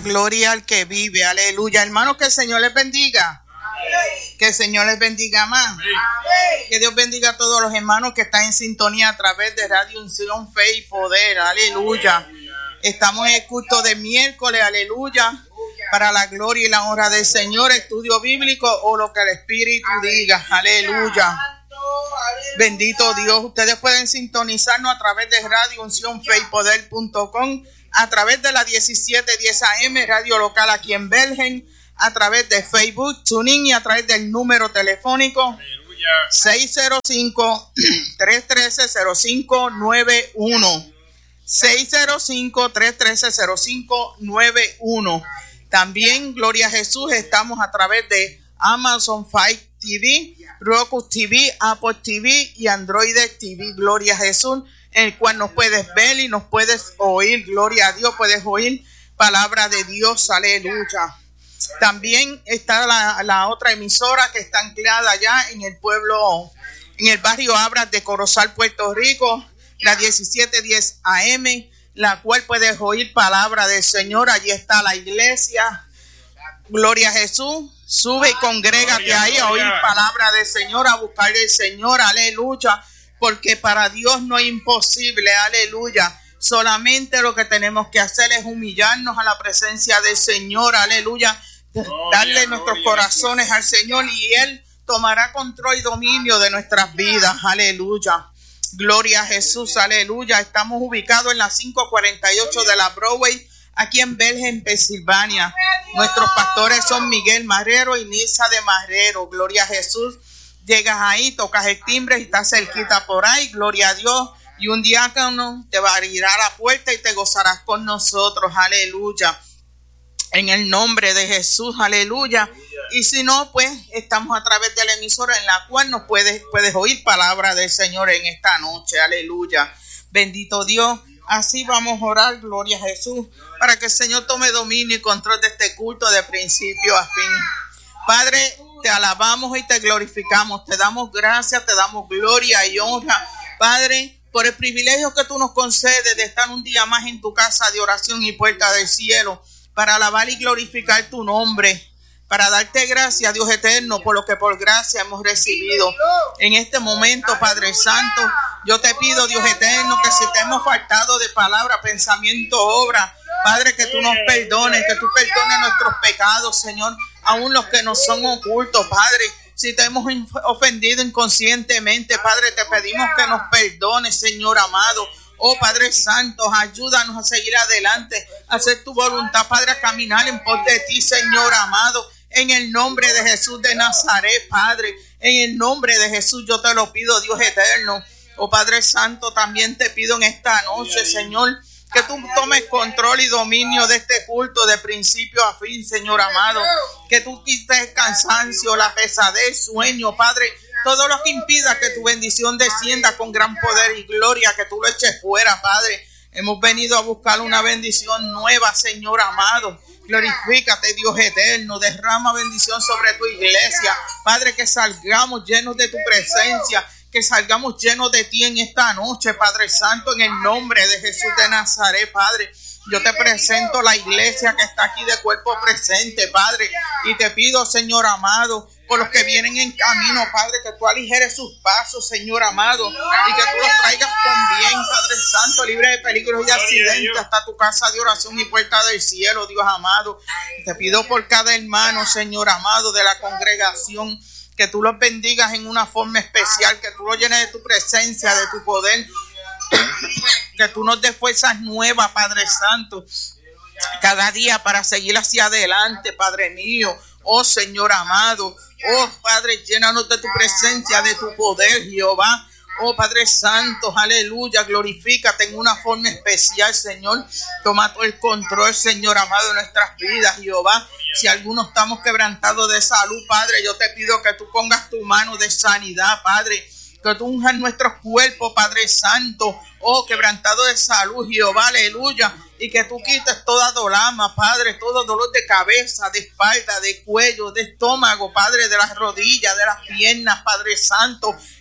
Gloria al que vive, aleluya. Hermanos, que el Señor les bendiga. Que el Señor les bendiga más. Amén. Que Dios bendiga a todos los hermanos que están en sintonía a través de Radio Unción, Fe y Poder. Aleluya. Estamos en el culto de miércoles. Aleluya. Para la gloria y la honra del Señor, estudio bíblico o lo que el Espíritu diga. Aleluya. Bendito Dios. Ustedes pueden sintonizarnos a través de Radio Unción, Fe y Poder.com, a través de la 1710 AM, radio local aquí en Belgen, a través de Facebook, TuneIn y a través del número telefónico 605-313-0591. 605-313-0591. También, gloria a Jesús, estamos a través de Amazon Fire TV, Roku TV, Apple TV y Android TV. Gloria a Jesús, en el cual nos puedes ver y nos puedes oír. Gloria a Dios, puedes oír palabra de Dios. Aleluya. También está la otra emisora que está anclada allá en el pueblo, en el barrio Abras de Corozal, Puerto Rico, la 1710 AM, la cual puedes oír palabra del Señor. Allí está la iglesia. Gloria a Jesús. Sube y congrégate ahí a oír palabra del Señor, a buscar del Señor. Aleluya. Porque para Dios no es imposible. Aleluya. Solamente lo que tenemos que hacer es humillarnos a la presencia del Señor. Aleluya. Darle nuestros corazones al Señor y Él tomará control y dominio de nuestras vidas. Aleluya. Gloria a Jesús. Aleluya. Estamos ubicados en la 548 de la Broadway, aquí en Belgen, Pensilvania. Nuestros pastores son Miguel Marrero y Nisa de Marrero. Gloria a Jesús. Llegas ahí, tocas el timbre y estás cerquita por ahí. Gloria a Dios. Y un diácono te va a abrir a la puerta y te gozarás con nosotros. Aleluya. En el nombre de Jesús. Aleluya. Y si no, pues estamos a través de la emisora en la cual nos puedes oír palabra del Señor en esta noche. Aleluya. Bendito Dios. Así vamos a orar, gloria a Jesús, para que el Señor tome dominio y control de este culto de principio a fin. Padre, te alabamos y te glorificamos, te damos gracias, te damos gloria y honra, Padre, por el privilegio que tú nos concedes de estar un día más en tu casa de oración y puerta del cielo, para alabar y glorificar tu nombre, para darte gracias, Dios eterno, por lo que por gracia hemos recibido. En este momento, Padre Santo, yo te pido, Dios eterno, que si te hemos faltado de palabra, pensamiento, obra, Padre, que tú nos perdones, que tú perdones nuestros pecados, Señor, aún los que nos son ocultos, Padre. Si te hemos ofendido inconscientemente, Padre, te pedimos que nos perdones, Señor amado. Oh Padre Santo, ayúdanos a seguir adelante, a hacer tu voluntad, Padre, a caminar en pos de ti, Señor amado. En el nombre de Jesús de Nazaret, Padre, en el nombre de Jesús yo te lo pido, Dios eterno. Oh Padre Santo, también te pido en esta noche, Señor, que tú tomes control y dominio de este culto de principio a fin, Señor amado. Que tú quites el cansancio, la pesadez, sueño, Padre. Todo lo que impida que tu bendición descienda con gran poder y gloria, que tú lo eches fuera, Padre. Hemos venido a buscar una bendición nueva, Señor amado. Glorifícate, Dios eterno. Derrama bendición sobre tu iglesia. Padre, que salgamos llenos de tu presencia. Que salgamos llenos de ti en esta noche, Padre Santo, en el nombre de Jesús de Nazaret, Padre. Yo te presento la iglesia que está aquí de cuerpo presente, Padre. Y te pido, Señor amado, por los que vienen en camino, Padre, que tú aligeres sus pasos, Señor amado, y que tú los traigas con bien, Padre Santo, libre de peligros y de accidentes, hasta tu casa de oración y puerta del cielo, Dios amado. Te pido por cada hermano, Señor amado, de la congregación, que tú los bendigas en una forma especial, que tú los llenes de tu presencia, de tu poder, que tú nos des fuerzas nuevas, Padre Santo, cada día para seguir hacia adelante, Padre mío. Oh Señor amado, oh Padre, llénanos de tu presencia, de tu poder, Jehová. Oh Padre Santo, aleluya, glorifícate en una forma especial, Señor. Toma todo el control, Señor amado, de nuestras vidas, Jehová. Si algunos estamos quebrantados de salud, Padre, yo te pido que tú pongas tu mano de sanidad, Padre. Que tú unjas nuestros cuerpos, Padre Santo. Oh, quebrantado de salud, Jehová, aleluya. Y que tú quites toda dolama, Padre, todo dolor de cabeza, de espalda, de cuello, de estómago, Padre, de las rodillas, de las piernas, Padre Santo.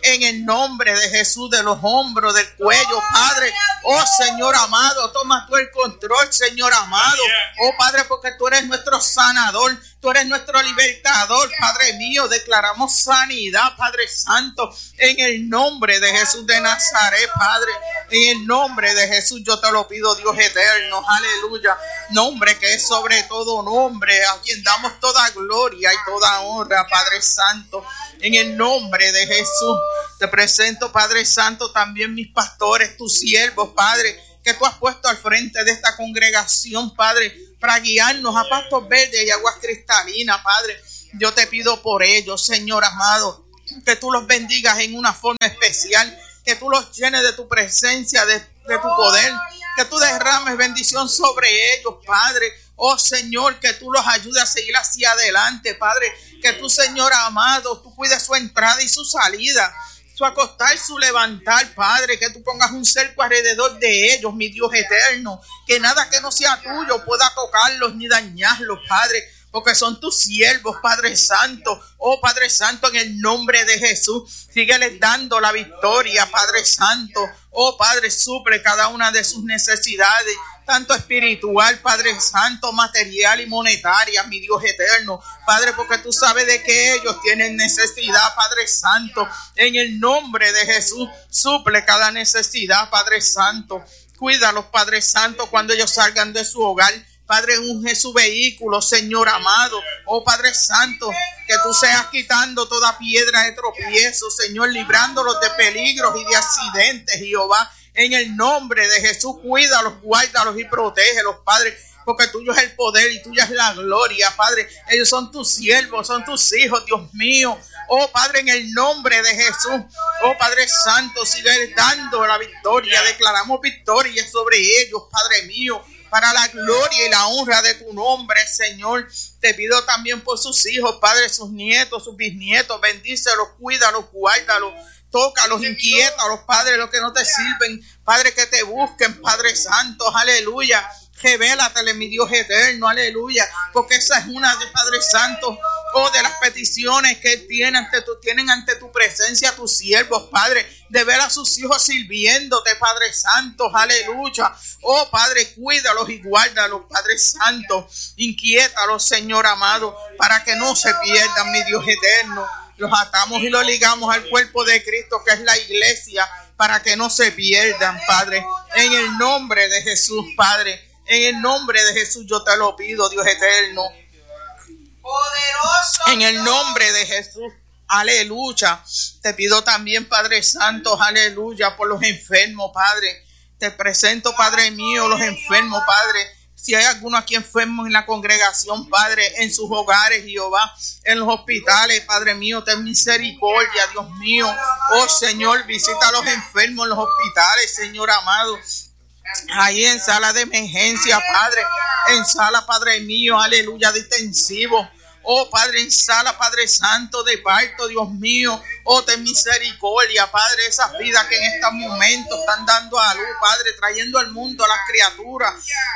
en el nombre de Jesús, de los hombros, del cuello, Padre. Oh Señor amado, toma tú el control, Señor amado. Oh Padre, porque tú eres nuestro sanador, tú eres nuestro libertador, Padre mío. Declaramos sanidad, Padre Santo, en el nombre de Jesús de Nazaret, Padre. En el nombre de Jesús yo te lo pido, Dios eterno, aleluya. Nombre que es sobre todo nombre, a quien damos toda gloria y toda honra, Padre Santo. En el nombre de Jesús te presento, Padre Santo, también mis pastores, tus siervos, Padre, que tú has puesto al frente de esta congregación, Padre, para guiarnos a pastos verdes y aguas cristalinas, Padre. Yo te pido por ellos, Señor amado, que tú los bendigas en una forma especial, que tú los llenes de tu presencia, de tu poder, que tú derrames bendición sobre ellos, Padre. Oh Señor, que tú los ayudes a seguir hacia adelante, Padre. Que tú, Señor amado, tú cuides su entrada y su salida, su acostar, su levantar, Padre. Que tú pongas un cerco alrededor de ellos, mi Dios eterno. Que nada que no sea tuyo pueda tocarlos ni dañarlos, Padre. Porque son tus siervos, Padre Santo. Oh Padre Santo, en el nombre de Jesús, sígueles dando la victoria, Padre Santo. Oh Padre, suple cada una de sus necesidades, tanto espiritual, Padre Santo, material y monetaria, mi Dios eterno. Padre, porque tú sabes de que ellos tienen necesidad, Padre Santo. En el nombre de Jesús, suple cada necesidad, Padre Santo. Cuídalos, Padre Santo, cuando ellos salgan de su hogar. Padre, unge su vehículo, Señor amado. Oh Padre Santo, que tú seas quitando toda piedra de tropiezo, Señor, librándolos de peligros y de accidentes, Jehová. En el nombre de Jesús, cuídalos, guárdalos y protégelos, Padre, porque tuyo es el poder y tuya es la gloria, Padre. Ellos son tus siervos, son tus hijos, Dios mío. Oh Padre, en el nombre de Jesús, oh Padre Santo, sigue dando la victoria. Declaramos victoria sobre ellos, Padre mío, para la gloria y la honra de tu nombre, Señor. Te pido también por sus hijos, Padre, sus nietos, sus bisnietos. Bendícelos, cuídalos, guárdalos. Tócalos, inquiétalos, Padre, los que no te sirven, Padre, que te busquen, Padre Santo, aleluya. Revélatele, mi Dios eterno, aleluya, porque esa es una de, Padre Santo, de las peticiones que tienen ante tu presencia tus siervos, Padre, de ver a sus hijos sirviéndote, Padre Santo, aleluya. Oh Padre, cuídalos y guárdalos, Padre Santo, inquiétalos, Señor amado, para que no se pierdan, mi Dios eterno. Los atamos y los ligamos al cuerpo de Cristo, que es la iglesia, para que no se pierdan, Padre. En el nombre de Jesús, Padre. En el nombre de Jesús yo te lo pido, Dios eterno. Poderoso. En el nombre de Jesús. Aleluya. Te pido también, Padre Santo, aleluya, por los enfermos, Padre. Te presento, Padre mío, los enfermos, Padre. Si hay alguno aquí enfermo en la congregación, Padre, en sus hogares, Jehová, en los hospitales, Padre mío, ten misericordia, Dios mío. Oh Señor, visita a los enfermos en los hospitales, Señor amado. Ahí en sala de emergencia, Padre, en sala, Padre mío, aleluya, de intensivo. Oh Padre, en sala, Padre Santo, de parto, Dios mío. Oh, ten misericordia, Padre, esas vidas que en estos momentos están dando a luz, Padre, trayendo al mundo a las criaturas.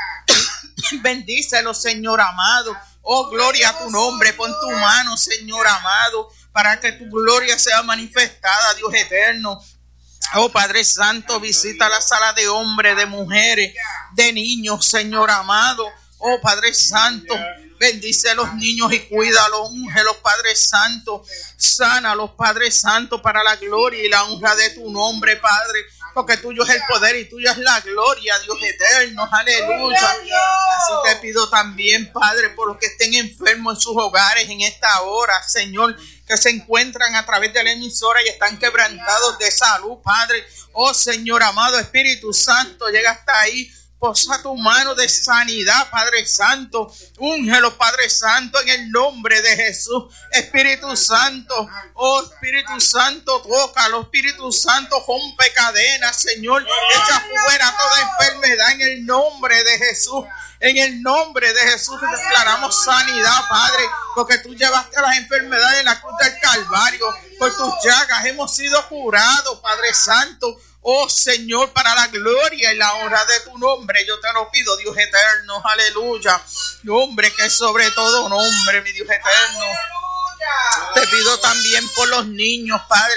Bendícelo, Señor amado. Oh, gloria a tu nombre. Pon tu mano, Señor amado, para que tu gloria sea manifestada, Dios eterno. Oh Padre Santo, visita la sala de hombres, de mujeres, de niños, Señor amado. Oh Padre Santo, bendice a los niños y cuídalos, úngelos, Padre Santo. Sánalos, Padre Santo, para la gloria y la honra de tu nombre, Padre. Porque tuyo es el poder y tuya es la gloria, Dios eterno, aleluya. Así te pido también, Padre, por los que estén enfermos en sus hogares en esta hora, Señor, que se encuentran a través de la emisora y están quebrantados de salud, Padre. Oh Señor amado, Espíritu Santo, llega hasta ahí. Posa tu mano de sanidad, Padre Santo. Úngelos, Padre Santo, en el nombre de Jesús. Espíritu Santo, oh Espíritu Santo, tócalo. Espíritu Santo, rompe cadenas, Señor. Echa fuera toda enfermedad en el nombre de Jesús. En el nombre de Jesús declaramos sanidad, Padre, porque tú llevaste las enfermedades en la cruz del Calvario. Por tus llagas hemos sido curados, Padre Santo. Oh Señor, para la gloria y la honra de tu nombre, yo te lo pido, Dios eterno, aleluya. Nombre que es sobre todo nombre, mi Dios eterno. Te pido también por los niños, Padre,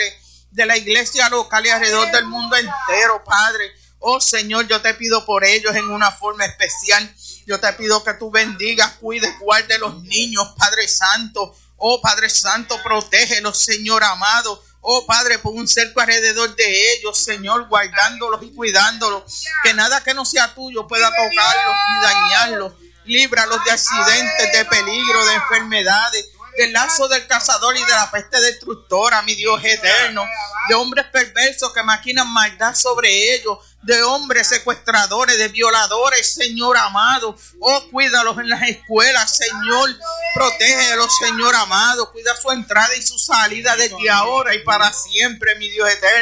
de la iglesia local y alrededor del mundo entero, Padre. Oh Señor, yo te pido por ellos en una forma especial. Yo te pido que tú bendigas, cuides, guarde los niños, Padre Santo. Oh Padre Santo, protégelos, Señor amado. Oh Padre, pon un cerco alrededor de ellos, Señor, guardándolos y cuidándolos. Que nada que no sea tuyo pueda tocarlos ni dañarlos. Líbralos de accidentes, de peligro, de enfermedades, del lazo del cazador y de la peste destructora, mi Dios eterno. De hombres perversos que maquinan maldad sobre ellos, de hombres secuestradores, de violadores, Señor amado. Oh, cuídalos en las escuelas, Señor. Protégelos, Señor amado. Cuida su entrada y su salida desde ahora y para siempre, mi Dios eterno.